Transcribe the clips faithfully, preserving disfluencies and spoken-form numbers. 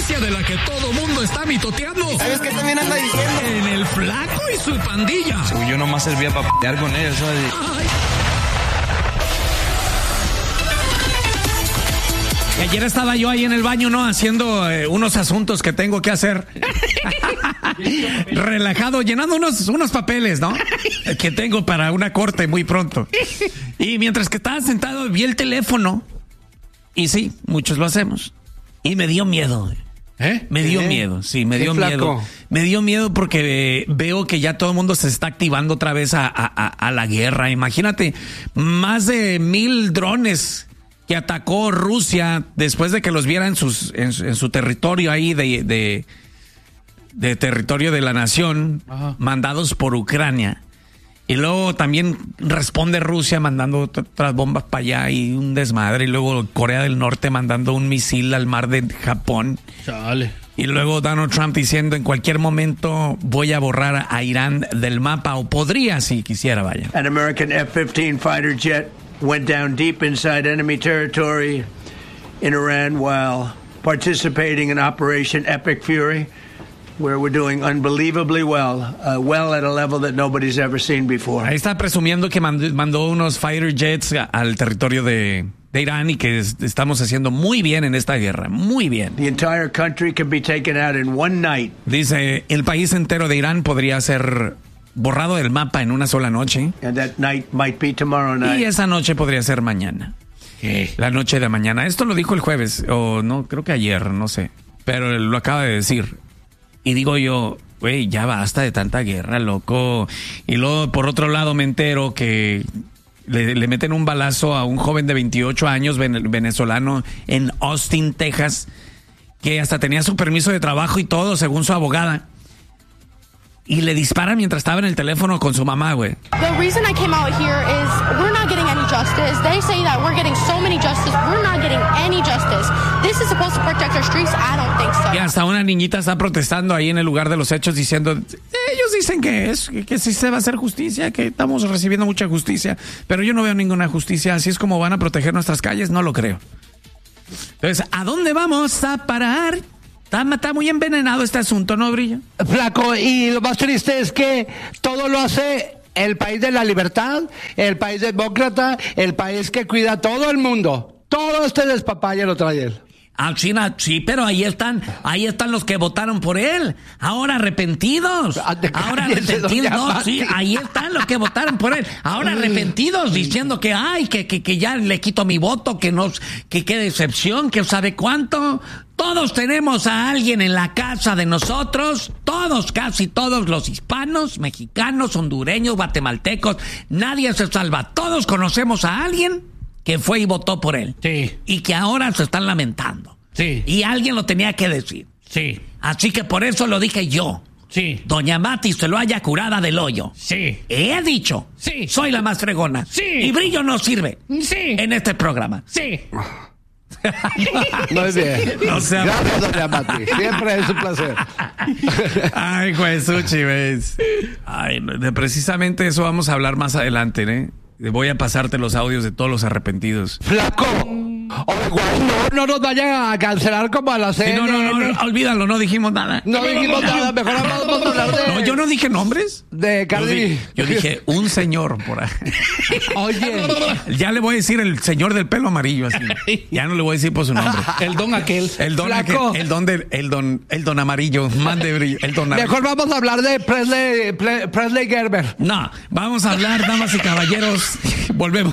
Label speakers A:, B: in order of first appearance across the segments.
A: noticia de la que todo mundo está mitoteando.
B: ¿Sabes qué también anda diciendo?
A: En el Flaco y su pandilla.
C: Uy, yo nomás servía para p***ar con ellos, ¿sabes?
A: Ay. Ayer estaba yo ahí en el baño, ¿no? Haciendo eh, unos asuntos que tengo que hacer. Relajado, llenando unos, unos papeles, ¿no? Que tengo para una corte muy pronto. Y mientras que estaba sentado, vi el teléfono. Y sí, muchos lo hacemos. Y me dio miedo.
D: ¿Eh?
A: Me dio
D: ¿Eh?
A: miedo, sí, me dio
D: Flaco.
A: miedo. Me dio miedo porque eh, veo que ya todo el mundo se está activando otra vez a, a, a, a la guerra. Imagínate, más de mil drones que atacó Rusia después de que los viera en, sus, en, en su territorio ahí de, de, de territorio de la nación, ajá, mandados por Ucrania. Y luego también responde Rusia mandando otras bombas para allá y un desmadre. Y luego Corea del Norte mandando un misil al mar de Japón.
D: Chale.
A: Y luego Donald Trump diciendo en cualquier momento voy a borrar a Irán del mapa, o podría si quisiera, vaya.
E: An American F fifteen fighter jet went down deep inside enemy territory in Iran while participating in Operation Epic Fury, where we're doing unbelievably well, uh, well at a level that nobody's ever seen before.
A: Ahí está presumiendo que mandó, mandó unos fighter jets a, al territorio de, de Irán y que es, estamos haciendo muy bien en esta guerra, muy bien.
E: The entire country can be taken out in one night.
A: Dice, el país entero de Irán podría ser borrado del mapa en una sola noche.
E: And that night might be tomorrow night.
A: Y esa noche podría ser mañana.
D: ¿Qué?
A: La noche de mañana. Esto lo dijo el jueves, o no, creo que ayer, no sé. Pero él lo acaba de decir. Y digo yo, güey, ya basta de tanta guerra, loco. Y luego, por otro lado, me entero que le, le meten un balazo a un joven de veintiocho años, venezolano, en Austin, Texas, que hasta tenía su permiso de trabajo y todo, según su abogada. Y le disparan mientras estaba en el teléfono con su mamá, güey.
F: The reason I came out here is we're not getting any justice. They say that we're getting so many justice. We're not getting any justice. This is supposed to protect our streets. I don't think so.
A: Y hasta una niñita está protestando ahí en el lugar de los hechos diciendo, ellos dicen que es, que, que sí se va a hacer justicia, que estamos recibiendo mucha justicia, pero yo no veo ninguna justicia. Así es como van a proteger nuestras calles, no lo creo. Entonces, ¿a dónde vamos a parar? Está, está muy envenenado este asunto, ¿no, Brillo?
G: Flaco, y lo más triste es que todo lo hace el país de la libertad, el país demócrata, el país que cuida a todo el mundo. Todo este despapalle lo trae él.
A: Ah, China, sí, pero ahí están, ahí están los que votaron por él, ahora arrepentidos, ahora arrepentidos, no, sí, ahí están los que votaron por él, ahora arrepentidos, diciendo que, ay, que, que, que ya le quito mi voto, que no, que qué decepción, que sabe cuánto. Todos tenemos a alguien en la casa de nosotros, todos, casi todos los hispanos, mexicanos, hondureños, guatemaltecos, nadie se salva, todos conocemos a alguien que fue y votó por él.
D: Sí.
A: Y que ahora se están lamentando.
D: Sí.
A: Y alguien lo tenía que decir.
D: Sí.
A: Así que por eso lo dije yo.
D: Sí.
A: Doña Mati se lo haya curada del hoyo.
D: Sí.
A: He dicho.
D: Sí.
A: Soy la más fregona.
D: Sí.
A: Y Brillo no sirve.
D: Sí.
A: En este programa.
D: Sí.
G: Muy bien.
A: No sea...
G: Gracias, doña Mati. Siempre es un placer.
A: Ay, Juesuchi, ¿ves? Ay, de precisamente eso vamos a hablar más adelante, ¿eh? Voy a pasarte los audios de todos los arrepentidos.
G: Flaco, oh, guay, no, no nos vayan a cancelar como a la
A: Sí,
G: serie.
A: no, no, no, no, olvídalo, no dijimos nada.
G: No dijimos nada, mejor vamos a hablar de...
A: No, yo no dije nombres.
G: De
A: Yo,
G: Cardi.
A: di- yo dije un señor por ahí.
G: Oye,
A: Ya le voy a decir el señor del pelo amarillo así. Ya no le voy a decir por su nombre.
D: El don aquel.
A: El don,
G: Flaco.
A: aquel- el don del, el don, el don amarillo, más de brillo, el don amarillo.
G: mejor vamos a hablar de Presley, Ple- Presley Gerber.
A: No, vamos a hablar, damas y caballeros. Volvemos.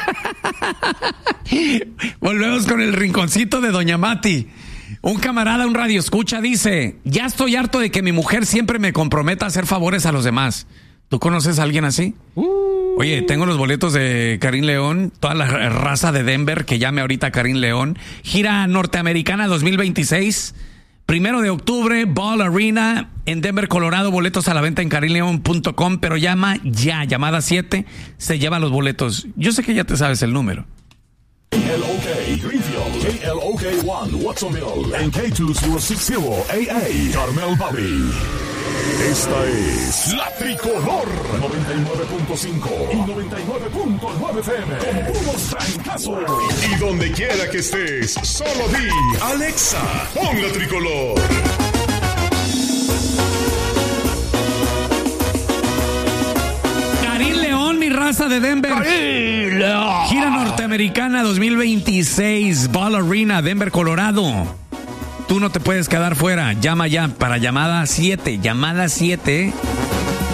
A: Volvemos con el rinconcito de Doña Mati. Un camarada, un radio escucha, dice: ya estoy harto de que mi mujer siempre me comprometa a hacer favores a los demás. ¿Tú conoces a alguien así? Uh. Oye, tengo los boletos de Karim León, toda la raza de Denver, que llame ahorita a Karim León. Gira norteamericana dos mil veintiséis. Primero de octubre, Ball Arena en Denver, Colorado. Boletos a la venta en karim león punto com, pero llama ya, llamada siete, se lleva los boletos. Yo sé que ya te sabes el número.
H: K L O K Greenfield, K L O K one Watsonville, and K two zero six zero A A Carmel Valley. Esta es La Tricolor noventa y nueve punto cinco y noventa y nueve punto nueve F M con puros trancazos. Y donde quiera que estés, solo di Alexa, pon La Tricolor.
A: Karim León, mi raza de Denver.
G: Karim León.
A: Gira norteamericana dos mil veintiséis, Ball Arena, Denver, Colorado. Tú no te puedes quedar fuera. Llama ya para llamada siete. Llamada siete.